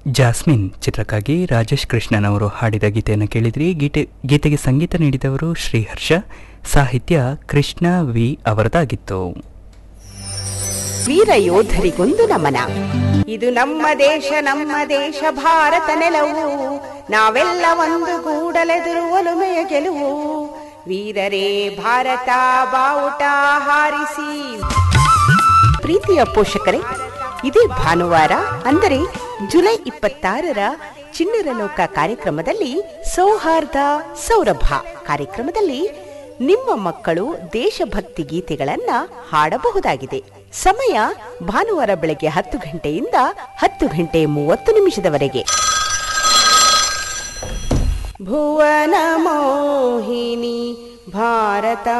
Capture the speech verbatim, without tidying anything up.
Jasmine ಚಿತ್ರಕ್ಕಾಗಿ ರಾಜೇಶ್ ಕೃಷ್ಣನ್ ಅವರು ಹಾಡಿದ ಗೀತೆಯನ್ನು ಕೇಳಿದ್ರಿ. ಗೀತೆ ಗೀತೆಗೆ ಸಂಗೀತ ನೀಡಿದವರು ಶ್ರೀಹರ್ಷ, ಸಾಹಿತ್ಯ ಕೃಷ್ಣ ವಿ ಅವರದಾಗಿತ್ತು. ವೀರ ಯೋಧರಿಗೊಂದು ನಮನ. ಇದು ನಮ್ಮ ದೇಶ, ನಮ್ಮ ದೇಶ ಭಾರತ ನೆಲವು, ನಾವೆಲ್ಲ ಒಂದು ಗೂಡಲೆದುರು ಒಲುಮೆಯ ಗೆಲುವು. ವೀರರೇ ಭಾರತ ಬಾವುಟ ಹಾರಿಸಿ. ಪ್ರೀತಿಯ ಪೋಷಕರೇ, ಇದೇ ಭಾನುವಾರ ಅಂದರೆ ಜುಲೈ ಇಪ್ಪತ್ತಾರರ ಚಿಣ್ಣರ ಲೋಕ ಕಾರ್ಯಕ್ರಮದಲ್ಲಿ ಸೌಹಾರ್ದ ಸೌರಭ ಕಾರ್ಯಕ್ರಮದಲ್ಲಿ ನಿಮ್ಮ ಮಕ್ಕಳು ದೇಶಭಕ್ತಿ ಗೀತೆಗಳನ್ನ ಹಾಡಬಹುದಾಗಿದೆ. ಸಮಯ ಭಾನುವಾರ ಬೆಳಗ್ಗೆ ಹತ್ತು ಗಂಟೆಯಿಂದ ಹತ್ತು ಗಂಟೆ ಮೂವತ್ತು ನಿಮಿಷದವರೆಗೆ. ಭುವನ ಮೋಹಿನಿ ಭಾರತ